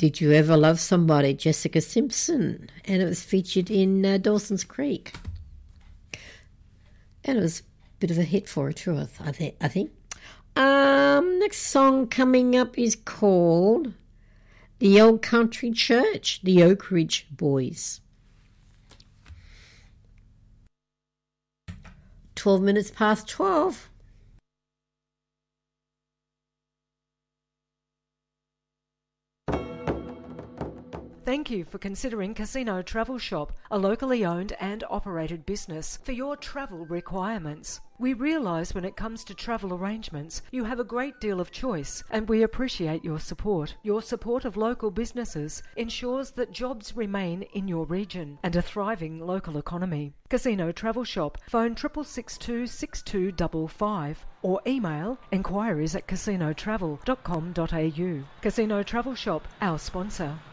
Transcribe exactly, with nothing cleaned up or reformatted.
Did You Ever Love Somebody? Jessica Simpson. And it was featured in uh, Dawson's Creek. And it was a bit of a hit for her too, I, th- I think. Um, next song coming up is called The Old Country Church, the Oak Ridge Boys. twelve minutes past twelve. Thank you for considering Casino Travel Shop, a locally owned and operated business, for your travel requirements. We realise when it comes to travel arrangements, you have a great deal of choice, and we appreciate your support. Your support of local businesses ensures that jobs remain in your region and a thriving local economy. Casino Travel Shop, phone triple six two six two five five or email enquiries at casino travel dot com dot a u. Casino Travel Shop, our sponsor.